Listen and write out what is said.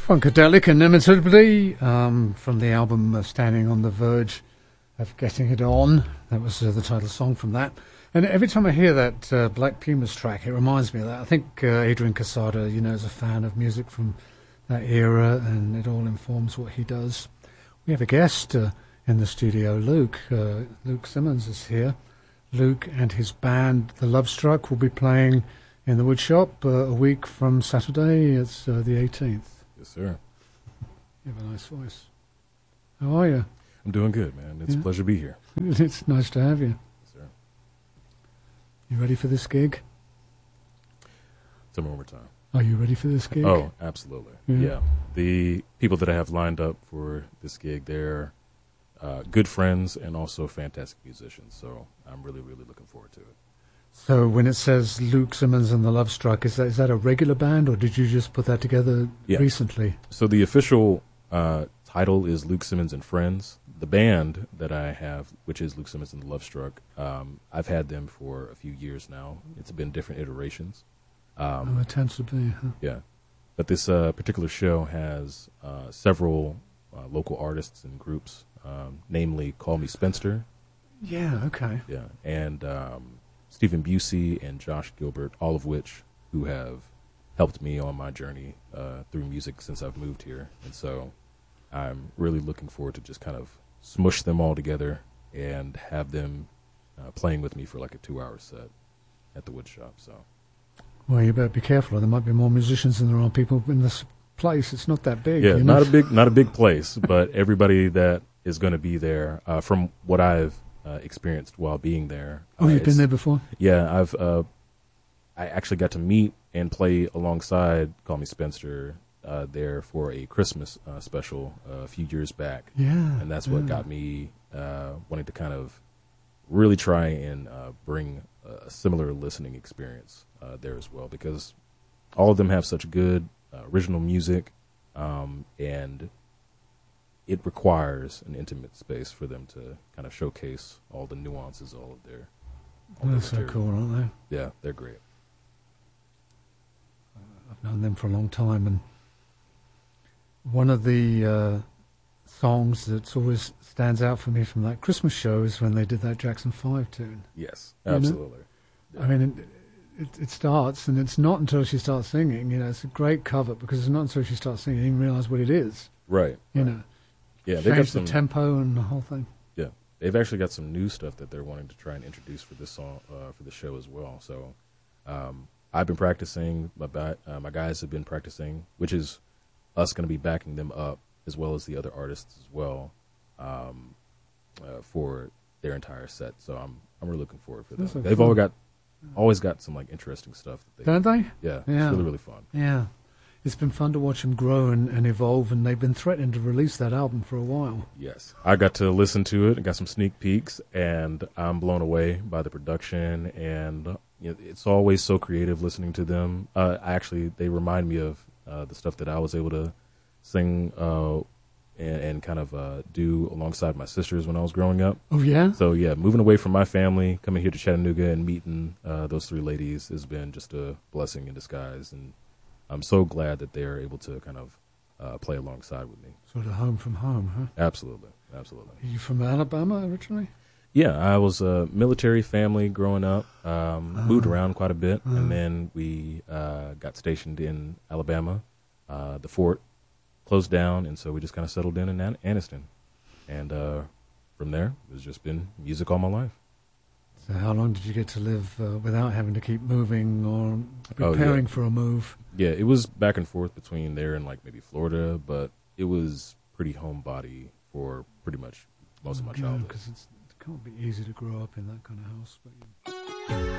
Funkadelic Inimitability from the album Standing on the Verge of Getting It On. That was the title song from that. And every time I hear that Black Pumas track, it reminds me of that. I think Adrian Casada, is a fan of music from that era, and it all informs what he does. We have a guest in the studio, Luke. Luke Simmons is here. Luke and his band, The Love Struck, will be playing in the Woodshop a week from Saturday. It's the 18th. Yes, sir. You have a nice voice. How are you? I'm doing good, man. It's a pleasure to be here. It's nice to have you. Yes, sir. You ready for this gig? Tell me one more time. Are you ready for this gig? Oh, absolutely. Yeah. The people that I have lined up for this gig, they're good friends and also fantastic musicians. So I'm really, really looking forward to it. So when it says Luke Simmons and the Love Struck, is that a regular band, or did you just put that together recently? So the official title is Luke Simmons and Friends. The band that I have, which is Luke Simmons and the Love Struck, I've had them for a few years now. It's been different iterations. It tends to be, huh? Yeah. But this particular show has several local artists and groups, namely Call Me Spencer. Yeah, okay. Yeah, and Stephen Busey and Josh Gilbert, all of which who have helped me on my journey through music since I've moved here. And so I'm really looking forward to just kind of smush them all together and have them playing with me for like a 2-hour set at the Woodshop. So, well, you better be careful. There might be more musicians than there are people in this place. It's not that big. Yeah, not a big place, but everybody that is going to be there, from what I've experienced while being there. Oh, you've been there before? Yeah, I actually got to meet and play alongside Call Me Spencer there for a Christmas special a few years back. Yeah. And that's what got me wanting to kind of really try and bring a similar listening experience there as well, because all of them have such good original music, and it requires an intimate space for them to kind of showcase all the nuances, all of their They're so cool, aren't they? Yeah, they're great. I've known them for a long time, and one of the songs that always stands out for me from that Christmas show is when they did that Jackson 5 tune. Yes, absolutely. Yeah. I mean, it starts, and it's not until she starts singing, it's a great cover, because it's not until she starts singing you even realize what it is. Right. You know. Yeah, they got some the tempo and the whole thing. Yeah, they've actually got some new stuff that they're wanting to try and introduce for this song, for the show as well. So, I've been practicing. My guys have been practicing, which is us going to be backing them up as well as the other artists as well, for their entire set. So I'm really looking forward for that. They've always got some like interesting stuff. Don't they? Yeah, it's really, really fun. Yeah. It's been fun to watch them grow and evolve, and they've been threatening to release that album for a while. Yes. I got to listen to it and got some sneak peeks, and I'm blown away by the production, and it's always so creative listening to them. They remind me of the stuff that I was able to sing and kind of do alongside my sisters when I was growing up. Oh, yeah? So, yeah, moving away from my family, coming here to Chattanooga and meeting those three ladies has been just a blessing in disguise, and I'm so glad that they're able to kind of play alongside with me. Sort of home from home, huh? Absolutely, absolutely. Are you from Alabama originally? Yeah, I was a military family growing up, moved around quite a bit, and then we got stationed in Alabama. The fort closed down, and so we just kind of settled in Anniston. And from there, it's just been music all my life. So how long did you get to live without having to keep moving or preparing for a move? Yeah, it was back and forth between there and like maybe Florida, but it was pretty homebody for pretty much most of my childhood. Because it can't be easy to grow up in that kind of house. But